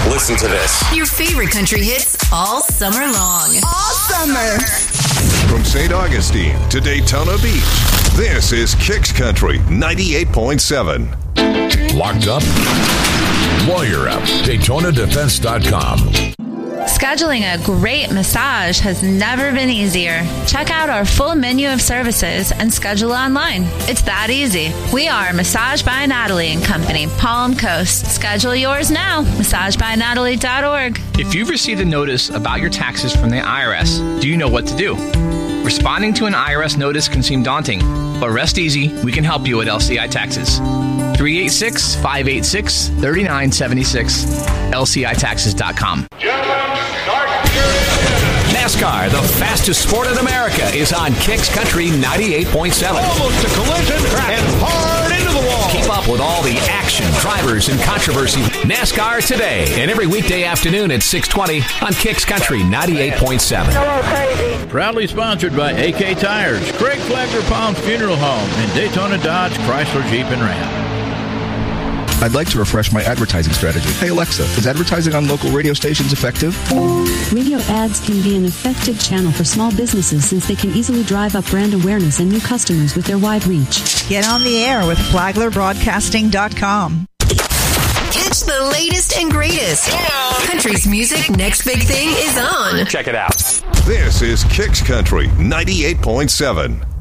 Listen to this. Your favorite country hits all summer long. All summer. From St. Augustine to Daytona Beach, this is Kicks Country 98.7. Locked up? Lawyer up. DaytonaDefense.com. Scheduling a great massage has never been easier. Check out our full menu of services and schedule online. It's that easy. We are Massage by Natalie and Company, Palm Coast. Schedule yours now. MassageByNatalie.org. If you've received a notice about your taxes from the IRS, do you know what to do? Responding to an IRS notice can seem daunting, but rest easy. We can help you at LCI Taxes. 386-586-3976. LCITaxes.com. NASCAR, the fastest sport in America, is on Kicks Country 98.7. Almost a collision and hard into the wall. Keep up with all the action, drivers, and controversy. NASCAR today and every weekday afternoon at 6:20 on Kicks Country 98.7. Hello, crazy. Proudly sponsored by AK Tires, Craig Flagler Palms Funeral Home, and Daytona Dodge Chrysler Jeep and Ram. I'd like to refresh my advertising strategy. Hey Alexa, is advertising on local radio stations effective? Radio ads can be an effective channel for small businesses since they can easily drive up brand awareness and new customers with their wide reach. Get on the air with FlaglerBroadcasting.com. Catch the latest and greatest. Country's music next big thing is on. Check it out. This is Kicks Country 98.7.